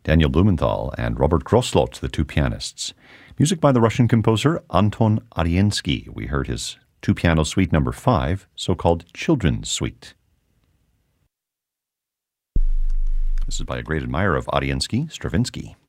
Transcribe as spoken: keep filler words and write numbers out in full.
Daniel Blumenthal and Robert Groslot, the two pianists. Music by the Russian composer Anton Ariensky. We heard his two-piano suite number five, so-called Children's Suite. This is by a great admirer of Ariensky, Stravinsky.